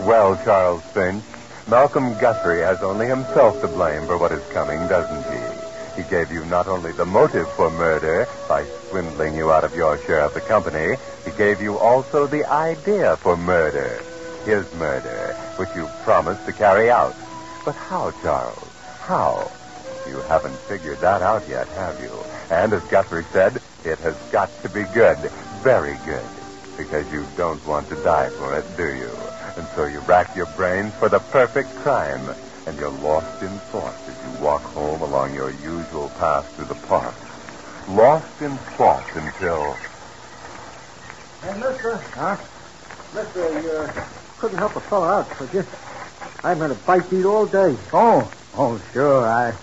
Well, Charles Finch, Malcolm Guthrie has only himself to blame for what is coming, doesn't he? He gave you not only the motive for murder by swindling you out of your share of the company, he gave you also the idea for murder, his murder, which you promised to carry out. But how, Charles? How? You haven't figured that out yet, have you? And as Guthrie said, it has got to be good, very good, because you don't want to die for it, do you? And so you rack your brains for the perfect crime, and you're lost in thought as you walk home along your usual path through the park. Lost in thought until... Hey, mister. Huh? Mister, you couldn't help a fella out, could you? I've had a bite to eat all day. Oh, sure. I...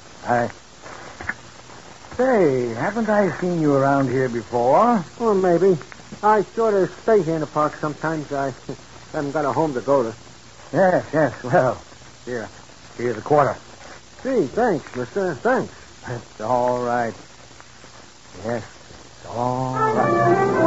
Say, haven't I seen you around here before? Well, maybe. I sort of stay here in the park sometimes. I haven't got a home to go to. Yes. Well, here's a quarter. Gee, thanks, mister. Thanks. It's all right. Yes, it's all right.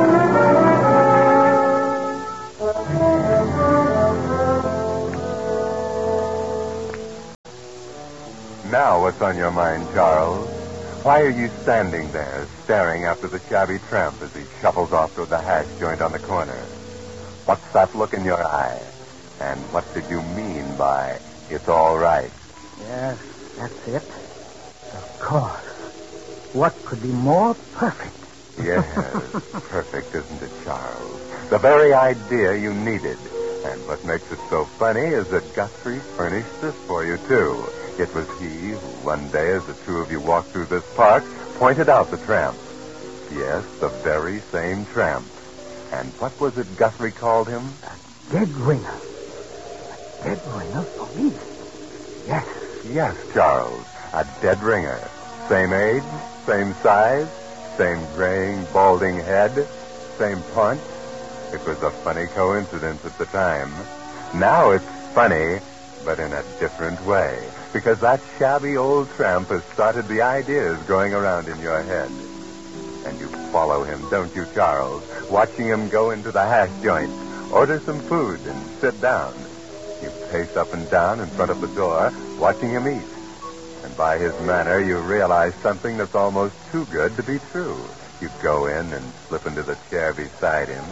Now what's on your mind, Charles? Why are you standing there, staring after the shabby tramp as he shuffles off to the hash joint on the corner? What's that look in your eye? And what did you mean by, it's all right? Yes, that's it. Of course. What could be more perfect? Yes, perfect, isn't it, Charles? The very idea you needed. And what makes it so funny is that Guthrie furnished this for you, too. It was he who, one day, as the two of you walked through this park, pointed out the tramp. Yes, the very same tramp. And what was it Guthrie called him? A dead ringer. A dead ringer for me. Yes. Yes, Charles. A dead ringer. Same age, same size, same graying, balding head, same punch. It was a funny coincidence at the time. Now it's funny, but in a different way. Because that shabby old tramp has started the ideas going around in your head. And you follow him, don't you, Charles? Watching him go into the hash joint, order some food, and sit down. You pace up and down in front of the door, watching him eat. And by his manner, you realize something that's almost too good to be true. You go in and slip into the chair beside him.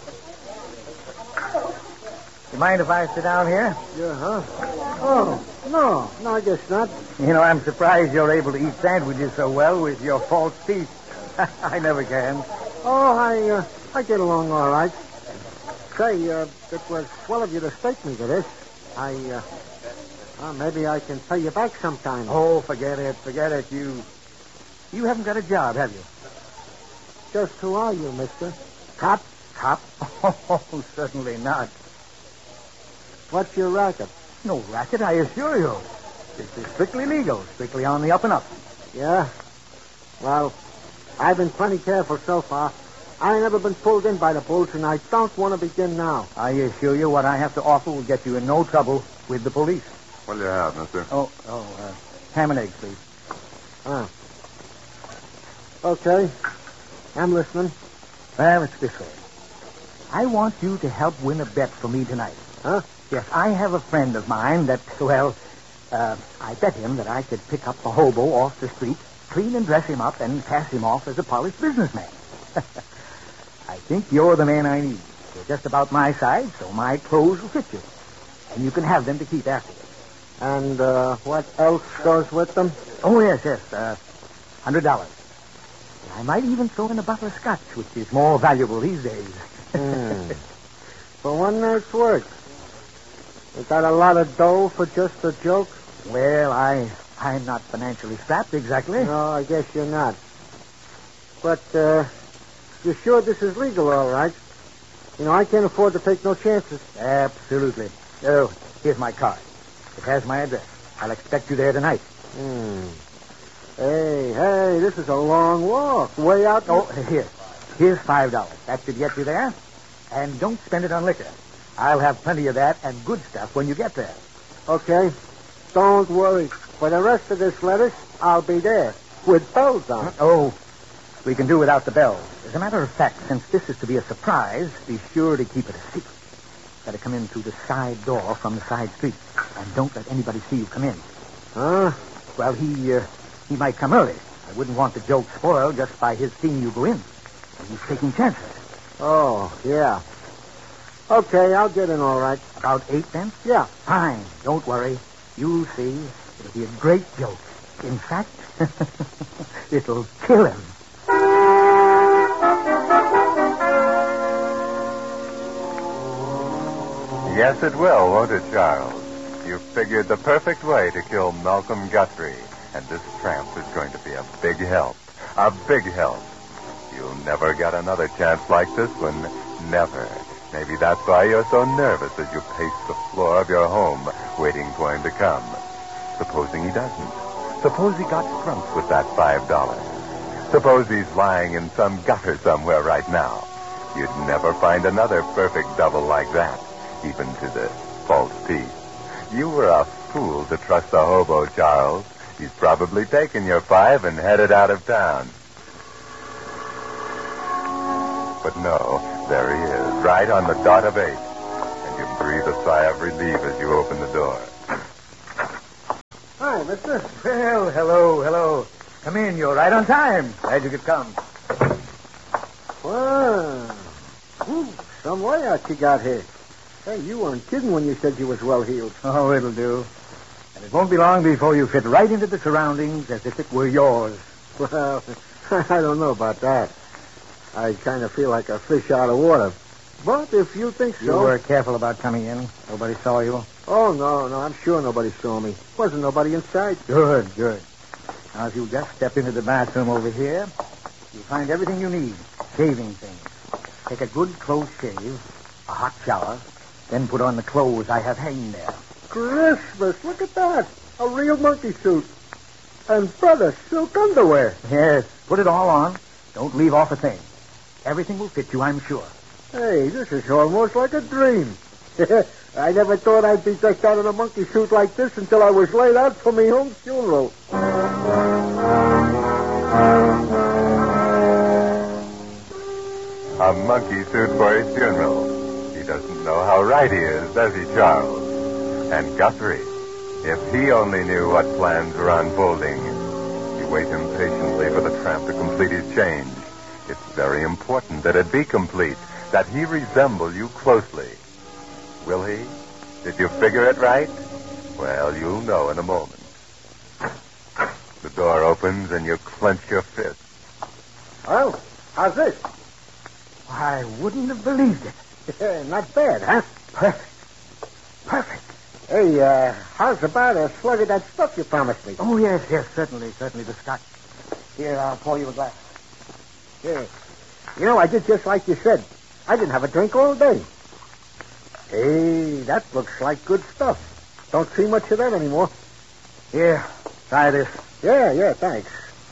You mind if I sit down here? Yeah, huh? Oh, no, I guess not. You know, I'm surprised you're able to eat sandwiches so well with your false teeth. I never can. Oh, I get along all right. Say, it was swell of you to stake me to this. Maybe I can pay you back sometime. Oh, forget it. You haven't got a job, have you? Just who are you, mister? Cop? Cop? Oh, certainly not. What's your racket? No racket, I assure you. This is strictly legal, strictly on the up and up. Yeah? Well, I've been plenty careful so far. I ain't never been pulled in by the bulls, and I don't want to begin now. I assure you what I have to offer will get you in no trouble with the police. What do you have, mister? Ham and eggs, please. Okay. I'm listening. Well, it's this way. I want you to help win a bet for me tonight. Huh? Yes, I have a friend of mine that, I bet him that I could pick up a hobo off the street, clean and dress him up, and pass him off as a polished businessman. I think you're the man I need. You're just about my size, so my clothes will fit you. And you can have them to keep afterwards. And what else goes with them? Oh, yes, $100. I might even throw in a bottle of scotch, which is more valuable these days. For one night's work. You got a lot of dough for just a joke? Well, I'm not financially strapped exactly. No, I guess you're not. But, you're sure this is legal, all right? You know, I can't afford to take no chances. Absolutely. Oh, here's my card. It has my address. I'll expect you there tonight. Hey, this is a long walk. Way out there. Oh, here's $5. That should get you there. And don't spend it on liquor. I'll have plenty of that and good stuff when you get there. Okay. Don't worry. For the rest of this lettuce, I'll be there. With bells on. Oh, we can do without the bells. As a matter of fact, since this is to be a surprise, be sure to keep it a secret. Got to come in through the side door from the side street. And don't let anybody see you come in. Huh? Well, he might come early. I wouldn't want the joke spoiled just by his seeing you go in. He's taking chances. Oh, yeah. Okay, I'll get in all right. About 8 then? Yeah. Fine. Don't worry. You'll see. It'll be a great joke. In fact, it'll kill him. Yes, it will, won't it, Charles? You've figured the perfect way to kill Malcolm Guthrie, and this tramp is going to be a big help. A big help. You'll never get another chance like this one. Never. Maybe that's why you're so nervous as you pace the floor of your home, waiting for him to come. Supposing he doesn't. Suppose he got trumped with that $5. Suppose he's lying in some gutter somewhere right now. You'd never find another perfect double like that, even to the false teeth. You were a fool to trust a hobo, Charles. He's probably taken your $5 and headed out of town. But no, there he is, right on the dot of 8. And you breathe a sigh of relief as you open the door. Hi, mister. Well, hello. Come in. You're right on time. Glad you could come. Wow. Some layout you got here. Hey, you weren't kidding when you said you was well-heeled. Oh, it'll do. And it won't be long before you fit right into the surroundings as if it were yours. Well, I don't know about that. I kind of feel like a fish out of water. But if you think so... You were careful about coming in. Nobody saw you. Oh, no, I'm sure nobody saw me. Wasn't nobody inside. Good. Now, if you just step into the bathroom over here, you'll find everything you need. Shaving things. Take a good close shave, a hot shower, then put on the clothes I have hanging there. Christmas, look at that. A real monkey suit. And, brother, silk underwear. Yes, put it all on. Don't leave off a thing. Everything will fit you, I'm sure. Hey, this is almost like a dream. I never thought I'd be decked out in a monkey suit like this until I was laid out for me home funeral. A monkey suit for his funeral. He doesn't know how right he is, does he, Charles? And Guthrie, if he only knew what plans were unfolding. You wait impatiently for the tramp to complete his change. It's very important that it be complete, that he resemble you closely. Will he? Did you figure it right? Well, you'll know in a moment. The door opens and you clench your fist. Well, how's this? I wouldn't have believed it. Not bad, huh? Perfect. Hey, how's about a slug of that stuff you promised me? Oh, yes, certainly, the scotch. Here, I'll pour you a glass. Yeah. You know, I did just like you said. I didn't have a drink all day. Hey, that looks like good stuff. Don't see much of that anymore. Here, try this. Yeah, thanks.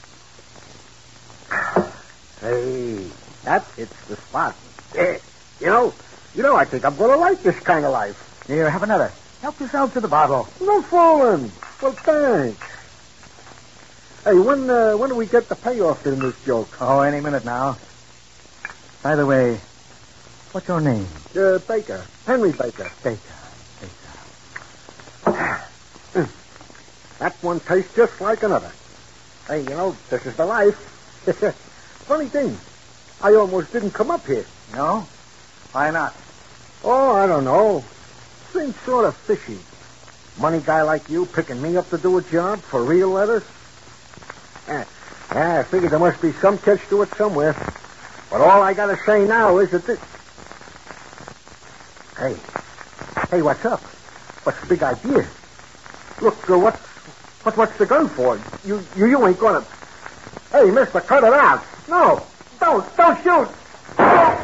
Hey, that hits the spot. Yeah. You know, I think I'm going to like this kind of life. Here, have another. Help yourself to the bottle. No fooling. Well, thanks. Hey, when do we get the payoff in this joke? Oh, any minute now. By the way, what's your name? Baker. Henry Baker. Baker. That one tastes just like another. Hey, this is the life. Funny thing, I almost didn't come up here. No? Why not? Oh, I don't know. Seems sort of fishy. Money guy like you picking me up to do a job for real letters? I figured there must be some catch to it somewhere. But all I got to say now is that this... Hey, what's up? What's the big idea? Look, what's the gun for? You ain't gonna... Hey, mister, cut it out. No, don't shoot.